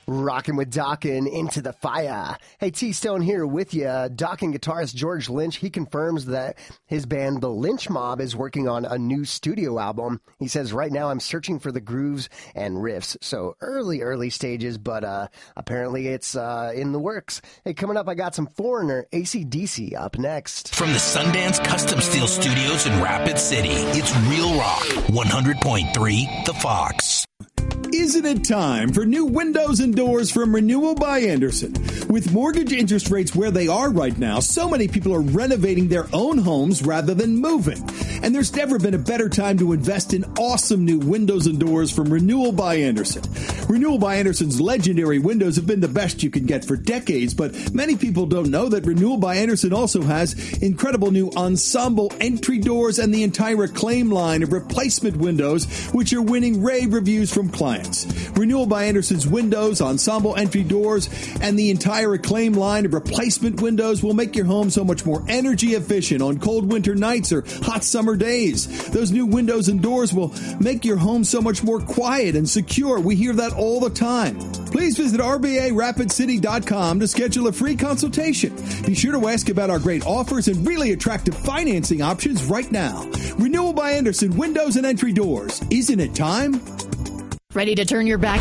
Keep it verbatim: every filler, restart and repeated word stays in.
Rocking with Dokken into the fire. Hey, T-Stone here with you. Dokken guitarist George Lynch, he confirms that his band, The Lynch Mob, is working on a new studio album. He says, right now I'm searching for the grooves and riffs. So early, early stages, but uh, apparently it's uh, in the works. Hey, coming up, I got some Foreigner, A C D C up next. From the Sundance Custom Steel Studios in Rapid City, it's Real Rock, one hundred point three The Fox. Isn't it time for new windows and doors from Renewal by Andersen? With mortgage interest rates where they are right now, so many people are renovating their own homes rather than moving. And there's never been a better time to invest in awesome new windows and doors from Renewal by Andersen. Renewal by Andersen's legendary windows have been the best you can get for decades, but many people don't know that Renewal by Andersen also has incredible new ensemble entry doors and the entire Acclaim line of replacement windows, which are winning rave reviews from clients. Renewal by Andersen's windows, ensemble entry doors, and the entire Acclaim line of replacement windows will make your home so much more energy efficient on cold winter nights or hot summer days. Those new windows and doors will make your home so much more quiet and secure. We hear that all the time. Please visit R B A rapid city dot com to schedule a free consultation. Be sure to ask about our great offers and really attractive financing options right now. Renewal by Andersen, windows and entry doors. Isn't it time? Ready to turn your back